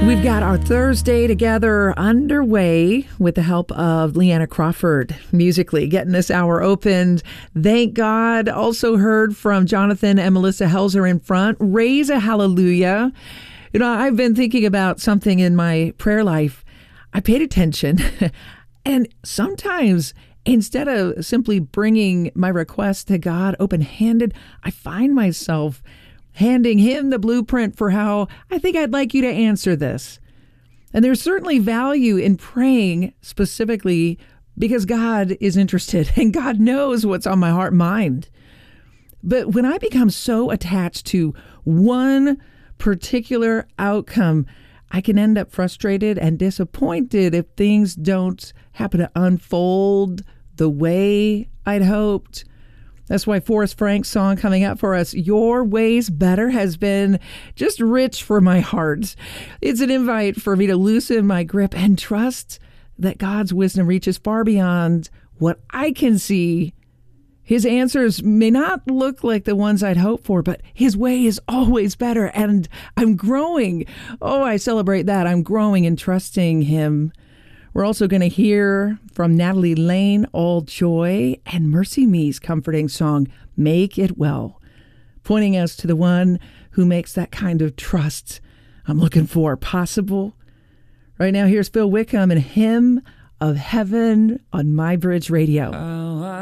We've got our Thursday together underway with the help of Leanna Crawford musically, getting this hour opened. Thank God. Also heard from Jonathan and Melissa Helzer in front. Raise a hallelujah. You know, I've been thinking about something in my prayer life. I paid attention. And sometimes instead of simply bringing my request to God open-handed, I find myself handing him the blueprint for how I think I'd like you to answer this. And there's certainly value in praying specifically because God is interested and God knows what's on my heart and mind. But when I become so attached to one particular outcome, I can end up frustrated and disappointed if things don't happen to unfold the way I'd hoped. That's why Forrest Frank's song coming up for us, Your Ways Better, has been just rich for my heart. It's an invite for me to loosen my grip and trust that God's wisdom reaches far beyond what I can see. His answers may not look like the ones I'd hoped for, but his way is always better, and I'm growing. Oh, I celebrate that. I'm growing and trusting him. We're also going to hear from Natalie Lane, All Joy, and Mercy Me's comforting song, Make It Well, pointing us to the one who makes that kind of trust I'm looking for possible. Right now, here's Phil Wickham and Hymn of Heaven on My Bridge Radio.